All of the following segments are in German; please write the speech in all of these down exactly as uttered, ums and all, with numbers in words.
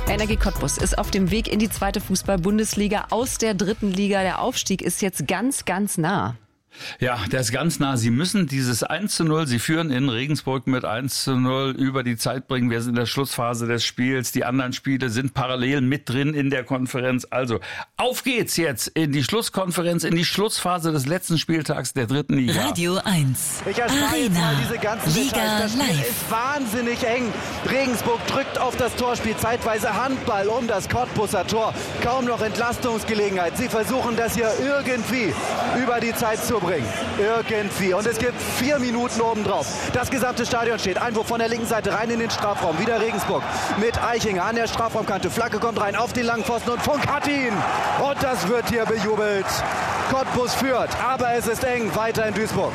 Energie Cottbus ist auf dem Weg in die zweite Fußball-Bundesliga aus der dritten Liga. Der Aufstieg ist jetzt ganz, ganz nah. Ja, der ist ganz nah. Sie müssen dieses eins zu null, Sie führen in Regensburg mit eins zu null über die Zeit bringen. Wir sind in der Schlussphase des Spiels. Die anderen Spiele sind parallel mit drin in der Konferenz. Also auf geht's jetzt in die Schlusskonferenz, in die Schlussphase des letzten Spieltags der dritten Liga. Radio eins. Ich erspare jetzt mal diese ganzen Liga Details. Das Spiel live. ist wahnsinnig eng. Regensburg drückt auf das Torspiel, zeitweise Handball um das Cottbuser Tor. Kaum noch Entlastungsgelegenheit. Sie versuchen das hier irgendwie über die Zeit zu bringen. Irgendwie. Und es gibt vier Minuten obendrauf. Das gesamte Stadion steht. Einwurf von der linken Seite rein in den Strafraum. Wieder Regensburg mit Eichinger an der Strafraumkante. Flagge kommt rein auf den langen Pfosten und Funk hat ihn. Und das wird hier bejubelt. Cottbus führt, aber es ist eng. Weiter in Duisburg.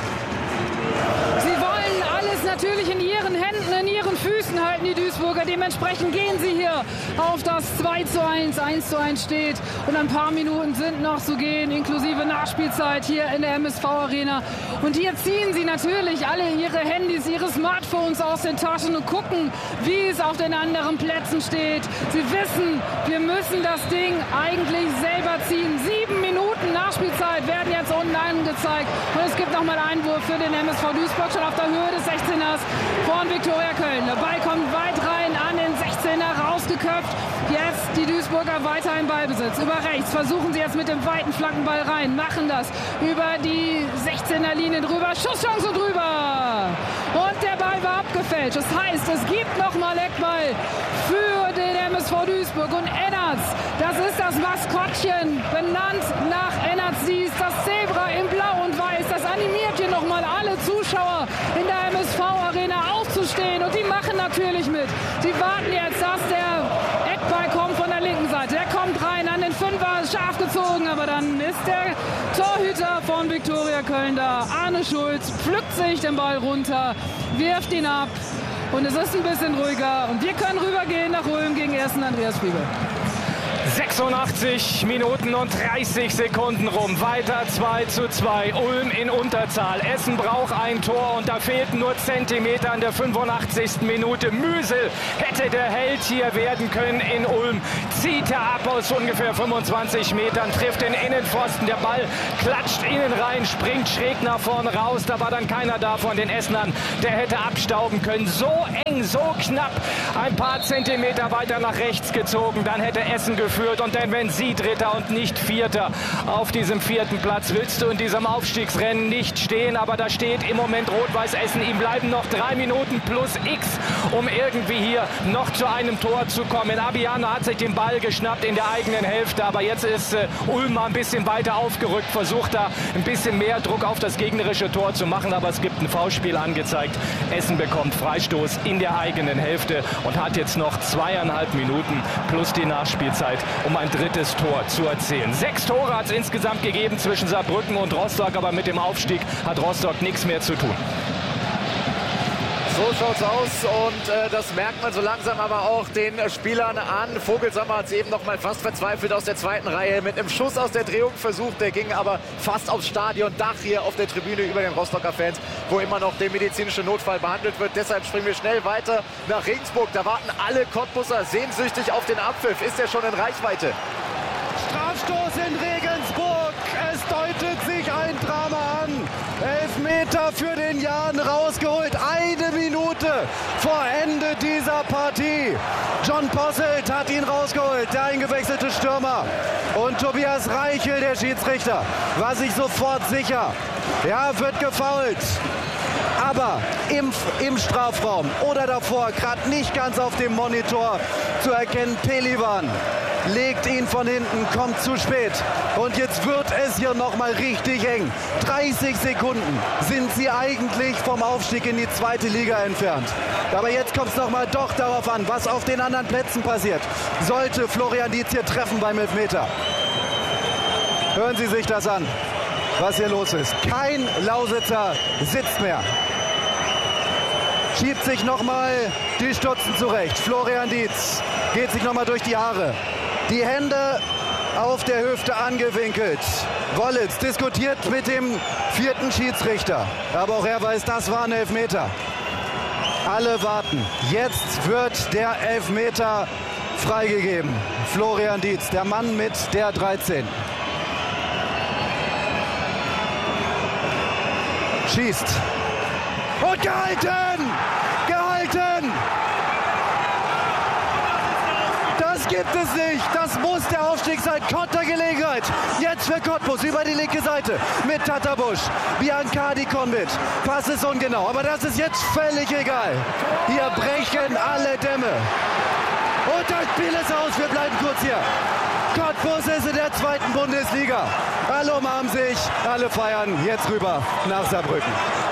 Sie wollen alles natürlich in ihren Händen, in ihren Füßen halten, die Duisburger. Dementsprechend gehen sie hier auf das zwei zu eins. eins zu eins steht und ein paar Minuten sind noch zu gehen, inklusive Nachspielzeit hier in der M S V-Arena. Und hier ziehen sie natürlich alle ihre Handys, ihre Smartphones aus den Taschen und gucken, wie es auf den anderen Plätzen steht. Sie wissen, wir müssen das Ding eigentlich selber ziehen. Sieben Minuten Nachspielzeit werden jetzt unten angezeigt. Und es gibt nochmal einen Einwurf für den M S V Duisburg, schon auf der Höhe des sechzehners von Viktoria Köln. Der Ball kommt weit rein an den sechzehner, rausgeköpft. Jetzt die Duisburger weiter im Ballbesitz. Über rechts versuchen sie jetzt mit dem weiten Flankenball rein. Machen das über die sechzehner Linie drüber. Schusschance drüber. Und der Ball war abgefälscht. Das heißt, es gibt nochmal Eckball für den M S V Duisburg. Und Ennertz, das ist das Maskottchen, benannt nach Ennertz. Sie ist das Zebra in Blau und Weiß. Das animiert hier nochmal alle Zuschauer in der M S V-Arena aufzustehen. Und die machen natürlich mit. Die warten jetzt, dass der Eckball kommt von der linken Seite. Der kommt rein an den Fünfer, scharf gezogen. Aber dann ist der Torhüter von Viktoria Köln da. Arne Schulz pflückt sich den Ball runter, wirft ihn ab. Und es ist ein bisschen ruhiger. Und wir können rübergehen nach Ulm gegen ersten Andreas Friebe. sechsundachtzig Minuten und dreißig Sekunden rum. Weiter zwei zu zwei. Ulm in Unterzahl. Essen braucht ein Tor und da fehlten nur Zentimeter an der fünfundachtzigsten Minute. Müsel hätte der Held hier werden können in Ulm. Zieht er ab aus ungefähr fünfundzwanzig Metern, trifft den Innenpfosten. Der Ball klatscht innen rein, springt schräg nach vorne raus. Da war dann keiner da von den Essenern. Der hätte abstauben können. So eng, so knapp. Ein paar Zentimeter weiter nach rechts gezogen. Dann hätte Essen geführt. Und denn wenn sie Dritter und nicht Vierter auf diesem vierten Platz, willst du in diesem Aufstiegsrennen nicht stehen. Aber da steht im Moment Rot-Weiß Essen. Ihm bleiben noch drei Minuten plus X, um irgendwie hier noch zu einem Tor zu kommen. Abiano hat sich den Ball geschnappt in der eigenen Hälfte. Aber jetzt ist äh, Ulm mal ein bisschen weiter aufgerückt, versucht da ein bisschen mehr Druck auf das gegnerische Tor zu machen. Aber es gibt ein Foulspiel angezeigt. Essen bekommt Freistoß in der eigenen Hälfte und hat jetzt noch zweieinhalb Minuten plus die Nachspielzeit, um ein drittes Tor zu erzielen. Sechs Tore hat es insgesamt gegeben zwischen Saarbrücken und Rostock, aber mit dem Aufstieg hat Rostock nichts mehr zu tun. So schaut's aus und äh, das merkt man so langsam aber auch den äh, Spielern an. Vogelsammer hat es eben noch mal fast verzweifelt aus der zweiten Reihe mit einem Schuss aus der Drehung versucht. Der ging aber fast aufs Stadiondach hier auf der Tribüne über den Rostocker Fans, wo immer noch der medizinische Notfall behandelt wird. Deshalb springen wir schnell weiter nach Regensburg. Da warten alle Cottbusser sehnsüchtig auf den Abpfiff. Ist er schon in Reichweite? Strafstoß in Regensburg. Es deutet sich ein Drama an. Elfmeter für den Jan rausgeholt. Eine Minute vor Ende dieser Partie. John Posselt hat ihn rausgeholt, der eingewechselte Stürmer. Und Tobias Reichel, der Schiedsrichter, war sich sofort sicher. Ja, wird gefoult. Aber im, im Strafraum oder davor, gerade nicht ganz auf dem Monitor zu erkennen, Pelivan legt ihn von hinten, kommt zu spät. Und jetzt wird es hier nochmal richtig eng. dreißig Sekunden sind sie eigentlich vom Aufstieg in die zweite Liga entfernt. Aber jetzt kommt es nochmal doch darauf an, was auf den anderen Plätzen passiert. Sollte Florian Dietz hier treffen beim Elfmeter. Hören Sie sich das an, was hier los ist. Kein Lausitzer sitzt mehr. Schiebt sich nochmal die Stutzen zurecht. Florian Dietz geht sich nochmal durch die Haare. Die Hände auf der Hüfte angewinkelt. Wollitz diskutiert mit dem vierten Schiedsrichter. Aber auch er weiß, das war ein Elfmeter. Alle warten. Jetzt wird der Elfmeter freigegeben. Florian Dietz, der Mann mit der dreizehn. Schießt. Und gehalten! Gehalten! Das gibt es nicht. Das muss der Aufstieg sein. Kontergelegenheit. Jetzt für Cottbus über die linke Seite mit Tattabusch. Biancardi Konvic. Pass ist ungenau, aber das ist jetzt völlig egal. Hier brechen alle Dämme. Und das Spiel ist aus. Wir bleiben kurz hier. Cottbus ist in der zweiten Bundesliga. Alle umarmen sich, alle feiern. Jetzt rüber nach Saarbrücken.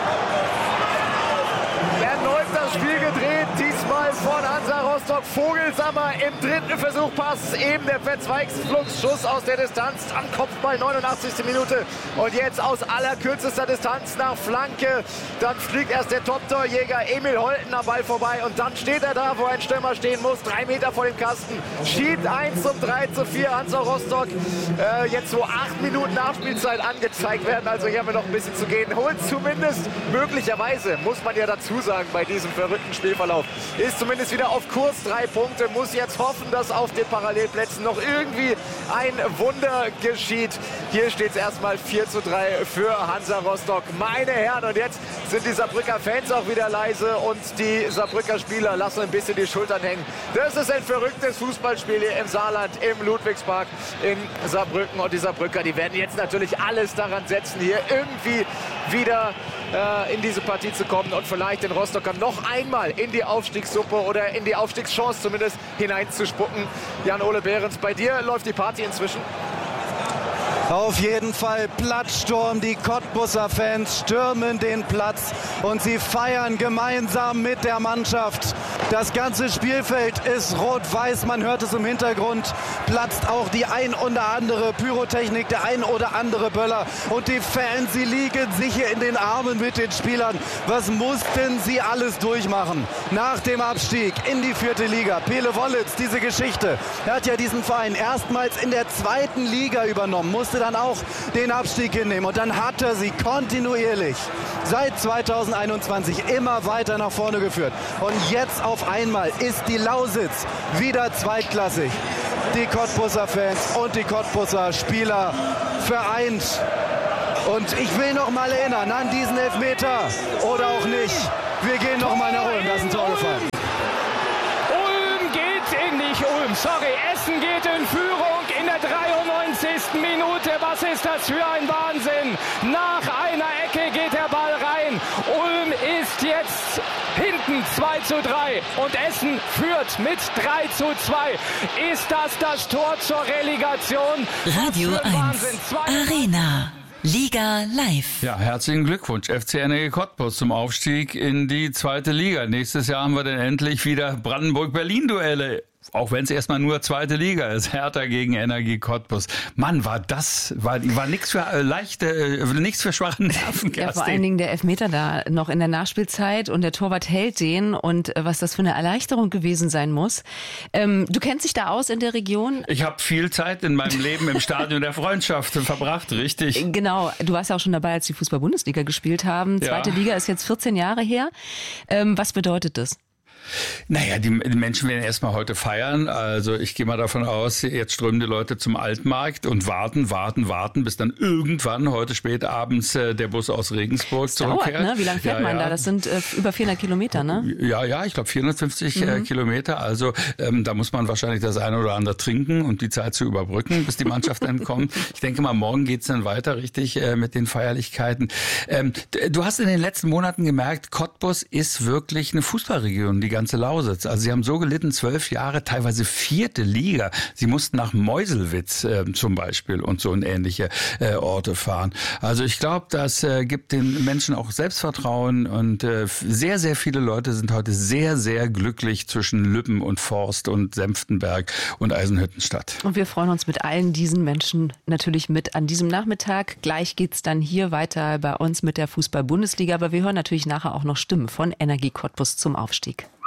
Erneut das Spiel gedreht, diesmal von Hansa Rostock. Vogelsammer im dritten Versuch, Pass, eben der Verzweigungsfluss, aus der Distanz am Kopfball, neunundachtzigste Minute. Und jetzt aus allerkürzester Distanz nach Flanke. Dann fliegt erst der Top-Torjäger Emil Holten am Ball vorbei und dann steht er da, wo ein Stürmer stehen muss, drei Meter vor dem Kasten. Schiebt eins zum drei zu vier Hansa Rostock. Äh, jetzt so acht Minuten Nachspielzeit angezeigt werden, also hier haben wir noch ein bisschen zu gehen. Holt zumindest möglicherweise, muss man ja dazu sagen, bei diesem verrückten Spielverlauf. Ist zumindest wieder auf Kurs, drei Punkte, muss jetzt hoffen, dass auf den Parallelplätzen noch irgendwie ein Wunder geschieht. Hier steht es erstmal vier zu drei für Hansa Rostock. Meine Herren, und jetzt sind die Saarbrücker Fans auch wieder leise und die Saarbrücker Spieler lassen ein bisschen die Schultern hängen. Das ist ein verrücktes Fußballspiel hier im Saarland, im Ludwigspark in Saarbrücken. Und die Saarbrücker, die werden jetzt natürlich alles daran setzen, hier irgendwie wieder äh, in diese Partie zu kommen und vielleicht den Rostockern noch einmal in die Aufstiegssuppe oder in die Aufstiegschance zumindest hineinzuspucken. Jan-Ole Behrens, bei dir läuft die Party inzwischen. Auf jeden Fall Platzsturm. Die Cottbuser Fans stürmen den Platz und sie feiern gemeinsam mit der Mannschaft. Das ganze Spielfeld ist rot-weiß. Man hört es im Hintergrund. Platzt auch die ein oder andere Pyrotechnik, der ein oder andere Böller. Und die Fans, sie liegen sich hier in den Armen mit den Spielern. Was mussten sie alles durchmachen? Nach dem Abstieg in die vierte Liga. Pele Wollitz, diese Geschichte. Er hat ja diesen Verein erstmals in der zweiten Liga übernommen. Musste dann auch den Abstieg hinnehmen. Und dann hat er sie kontinuierlich seit zweitausendeinundzwanzig immer weiter nach vorne geführt. Und jetzt auf einmal ist die Lausitz wieder zweitklassig. Die Cottbuser Fans und die Cottbuser Spieler vereint. Und ich will noch mal erinnern an diesen Elfmeter. Oder auch nicht. Wir gehen noch mal nach Ulm. Das ist ein Tor gefallen. Ulm geht in nicht Ulm. Sorry, Essen geht in Führung in der dreiundneunzigsten Minute. Was ist das für ein Wahnsinn? Nach einer Ecke geht der Ball rein. Ulm ist jetzt hinten zwei zu drei und Essen führt mit drei zu zwei. Ist das das Tor zur Relegation? Radio eins Arena. Liga live. Ja, herzlichen Glückwunsch, F C Energie Cottbus zum Aufstieg in die zweite Liga. Nächstes Jahr haben wir dann endlich wieder Brandenburg-Berlin-Duelle. Auch wenn es erstmal nur zweite Liga ist. Hertha gegen Energie Cottbus. Mann, war das, war, war nichts für äh, leichte, äh, nichts für schwache Nerven. Ja, vor allen Dingen der Elfmeter da noch in der Nachspielzeit und der Torwart hält den und äh, was das für eine Erleichterung gewesen sein muss. Ähm, du kennst dich da aus in der Region? Ich habe viel Zeit in meinem Leben im Stadion der Freundschaft verbracht, richtig. Genau, du warst ja auch schon dabei, als die Fußball-Bundesliga gespielt haben. Zweite ja. Liga ist jetzt vierzehn Jahre her. Ähm, was bedeutet das? Naja, die Menschen werden erstmal heute feiern. Also ich gehe mal davon aus, jetzt strömen die Leute zum Altmarkt und warten, warten, warten, bis dann irgendwann heute spät abends äh, der Bus aus Regensburg das zurückkehrt. Dauert, ne? Wie lange fährt ja, man ja. da? Das sind äh, über vierhundert Kilometer, ne? Ja, ja, ich glaube vierhundertfünfzig mhm. äh, Kilometer. Also ähm, da muss man wahrscheinlich das eine oder andere trinken und um die Zeit zu überbrücken, bis die Mannschaft dann kommt. Ich denke mal, morgen geht's dann weiter richtig äh, mit den Feierlichkeiten. Ähm, du hast in den letzten Monaten gemerkt, Cottbus ist wirklich eine Fußballregion, die ganze Lausitz. Also sie haben so gelitten, zwölf Jahre, teilweise vierte Liga. Sie mussten nach Meuselwitz äh, zum Beispiel und so in ähnliche äh, Orte fahren. Also ich glaube, das äh, gibt den Menschen auch Selbstvertrauen und äh, sehr, sehr viele Leute sind heute sehr, sehr glücklich zwischen Lübben und Forst und Senftenberg und Eisenhüttenstadt. Und wir freuen uns mit allen diesen Menschen natürlich mit an diesem Nachmittag. Gleich geht's dann hier weiter bei uns mit der Fußball-Bundesliga, aber wir hören natürlich nachher auch noch Stimmen von Energie Cottbus zum Aufstieg.